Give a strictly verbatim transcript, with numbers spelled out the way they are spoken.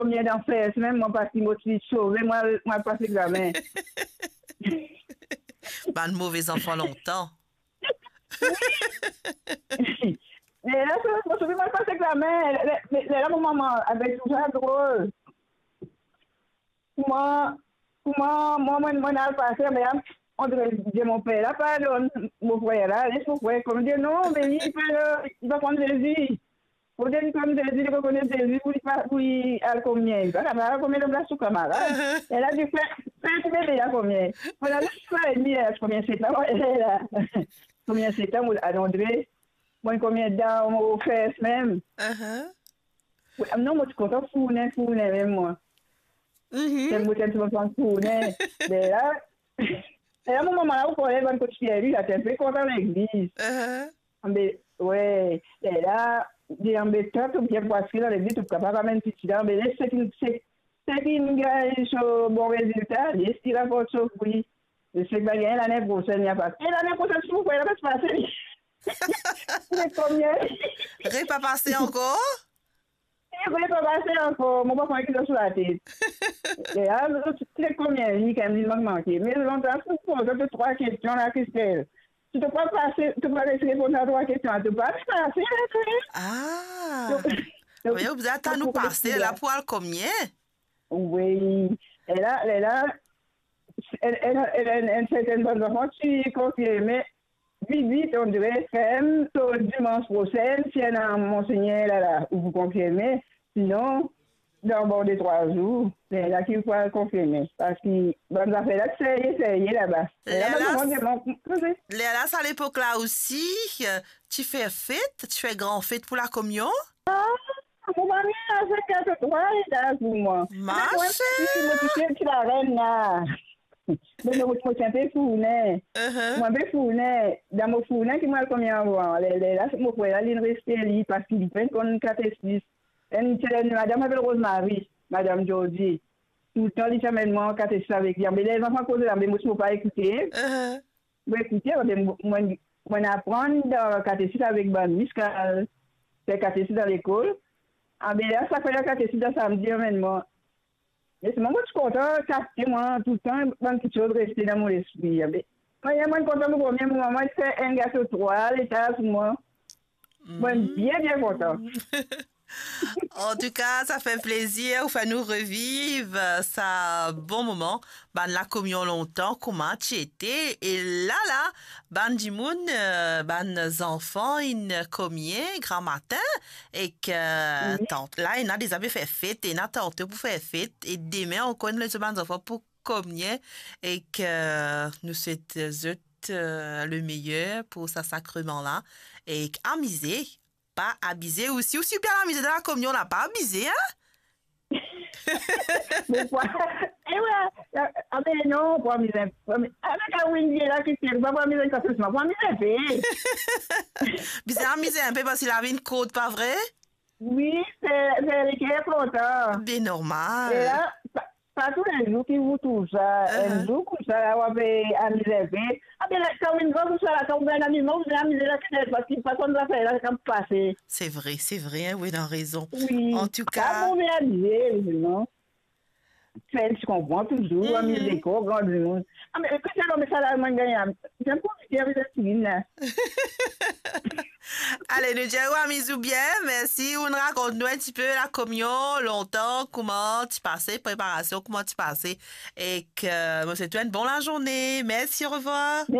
combien d'enfer, même moi, parce qu'il m'a sauvé, moi, moi, pas l'examen. Bah, de mauvais enfants longtemps. Oui. Et là, je me souviens, moi, pas l'examen. Là, mon maman, avec tout ça, drôle. Moi, moi, moi, moi, moi, n'a pas passé, mais on devait dire mon père, là, pardon, mon frère, là, laisse mon frère, comme dire, non, mais il va, il va prendre Jésus. Pour dire, comme Jésus, il reconnaît Jésus, pour lui, pour lui, à combien, il va, à combien de blagues sous camarade. Elle a dit, fais, fais, tu m'aider à combien. Voilà, le frère, il dit, combien c'est temps, elle est là. Combien c'est temps, à André, moi, combien de temps, au fesses même. Non, moi, tu comptes, founet, founet, même moi. C'est moi qui me prends founet. Mais là, et là, mon maman, là, vous connaissez, quand tu es lui, là, tu es très content à l'église. Mais, ouais, et là, des embêtants, tout bien passé dans l'église, tout capable, même si tu l'as, mais c'est qui, c'est, c'est qui nous gagne ce bon résultat, est-ce qu'il rapporte ce fruit? Je sais pas bien, l'année prochaine, il n'y a pas. Et l'année prochaine, je vous vois, il va se passer. C'est combien? Ré pas passé encore? Il ne pas passer encore, mon papa qui est sur la tête. Et là, c'est combien, il quand même, il m'a manqué. Mais longtemps, je vous pose trois questions là, Christelle. Tu ne peux pas passer, tu ne peux pas répondre à trois questions, tu ne peux pas passer, Ah! Mais vous êtes à nous passer là pour aller combien? Oui. Et là, elle là, elle, elle, elle, elle a une certaine bonne enfant qui est confirmée. Vite, vite, on devrait faire au dimanche prochain, si elle a monseigneur là, là, où vous confirmez. Sinon, dans bon des trois jours, c'est là qu'il faut confirmer. Parce que, bonne affaire là, c'est essayé là-bas. Léla, à l'époque là aussi, tu fais fête, tu fais grand fête pour la communion? Ah, mon mari a fait quatre-trois étages pour moi. Ma chérie! Tu la reine là. Mais je suis un peu founé. Moi, un peu founé. Dans mon founé, qui m'a commis en voix. Là, mon frère, il reste là parce qu'il prend comme catéchisme. Madame appelle Rosemary, Madame Georgie. Tout le temps, il s'amène moi en catéchisme avec lui. Mais les enfants causent là, mais moi, je ne peux pas écouter. Je vais écouter, moi, je apprends dans le catéchisme avec Ban Miscal. C'est catéchisme dans l'école. Ah, mais là, ça fait le catéchisme dans samedi, amène moi. Mais c'est moi, je suis content, capter moi, tout le temps, dans quelque chose rester dans mon esprit. Moi, je suis content, mon premier, mon maman, il fait un gâteau trois, l'état sur moi. Moi, bien, bien content. En tout cas, ça fait plaisir, fait nous revivre ça bon moment. Ben la communion longtemps, comment tu étais et là là, ben du monde, ben enfants, une communion grand matin et que oui. Tante là, il a des amis fait fête et n'a tante pour faire fête et demain on connaît les ben enfants pour communion et que nous souhaitons euh, le meilleur pour ce sacrement là et amuser. Pas abuser aussi. Aussi bien amuser dans la communion, on n'a pas abusé, hein? Mais quoi? Eh ouais, ah ben non, pour amuser. Avec un Windy là, qui ne va pas amuser quand c'est pour amuser un peu. Bien amuser un peu parce qu'il avait une côte, pas vrai? Oui, c'est qui est content. Bien normal. Et là, pas tous les jours qui vous touchent ça. Un jour comme ça, on va amuser un peu. Ah bien, quand on va comme ça, quand on va un animal, on va amuser la tête parce qu'il passe comme ça, là, comme passer. C'est vrai, c'est vrai, oui, t'as raison. Oui. En tout cas. On va amuser, non? C'est ce qu'on comprend toujours, mm-hmm. Amuser quoi, grand du monde. Ah mais que c'est l'homme, ça là, moi, gagne. J'aime pas dire avec cette fille là. Allez, nous disons à Misou bien, merci. On raconte nous un petit peu la communion, longtemps, comment tu passais, préparation, comment tu passais. Et que, moi, c'est une bonne journée. Merci, au revoir.